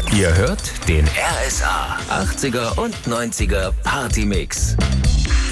Ihr hört den RSA 80er und 90er Partymix.